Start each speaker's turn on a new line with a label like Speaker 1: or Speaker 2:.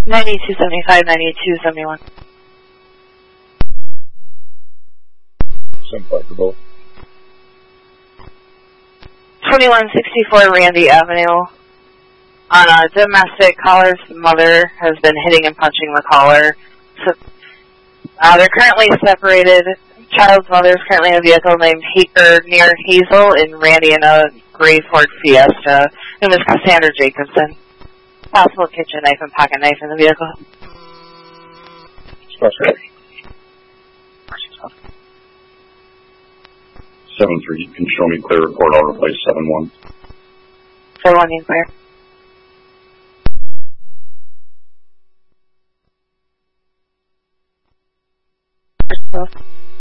Speaker 1: 9275, 9271.
Speaker 2: 75 for both.
Speaker 1: 2164 Randy Avenue. On a domestic, caller's mother has been hitting and punching the caller. So, they're currently separated. Child's mother is currently in a vehicle named near Hazel and Randy in a gray Ford Fiesta. Name is Cassandra Jacobson. Possible kitchen knife and pocket knife in the vehicle.
Speaker 2: Special. 7-3, you can show me clear report, I'll replace 7-1.
Speaker 1: 7-1, you clear. Close.